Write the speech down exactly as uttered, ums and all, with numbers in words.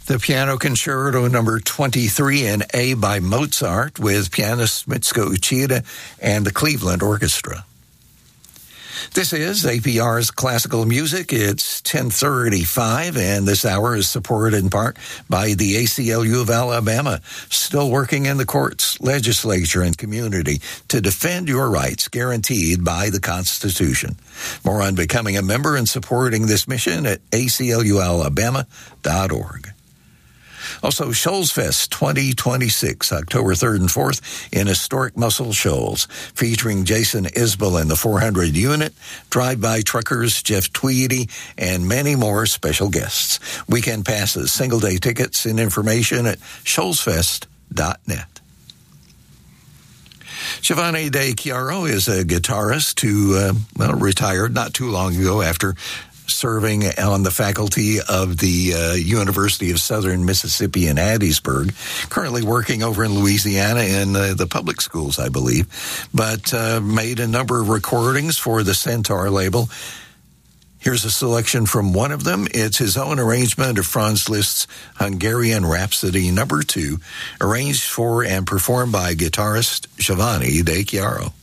The Piano Concerto number twenty-three in A by Mozart with pianist Mitsuko Uchida and the Cleveland Orchestra. This is A P R's Classical Music. It's ten thirty-five, and this hour is supported in part by the A C L U of Alabama, still working in the courts, legislature, and community to defend your rights guaranteed by the Constitution. More on becoming a member and supporting this mission at A C L U alabama dot org. Also, Shoals Fest twenty twenty-six, October third and fourth in historic Muscle Shoals, featuring Jason Isbell and the four hundred unit, drive-by truckers Jeff Tweedy, and many more special guests. Weekend passes, single-day tickets, and information at shoals fest dot net. Giovanni De Chiaro is a guitarist who, uh, well, retired not too long ago after serving on the faculty of the uh, University of Southern Mississippi in Hattiesburg, currently working over in Louisiana in uh, the public schools, I believe, but uh, made a number of recordings for the Centaur label. Here's a selection from one of them. It's his own arrangement of Franz Liszt's Hungarian Rhapsody number two, arranged for and performed by guitarist Giovanni De Chiaro.